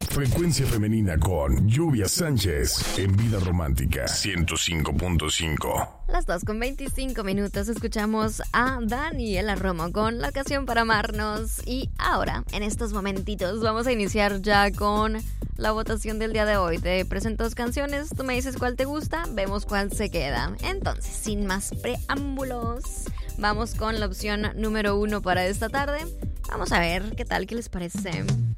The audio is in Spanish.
Frecuencia Femenina con Lluvia Sánchez en Vida Romántica 105.5. Las 2:25 escuchamos a Daniela Romo con La Ocasión para Amarnos. Y ahora, en estos momentitos, vamos a iniciar ya con la votación del día de hoy. Te presento 2 canciones, tú me dices cuál te gusta, vemos cuál se queda. Entonces, sin más preámbulos, vamos con la opción número 1 para esta tarde. Vamos a ver qué tal, qué les parece.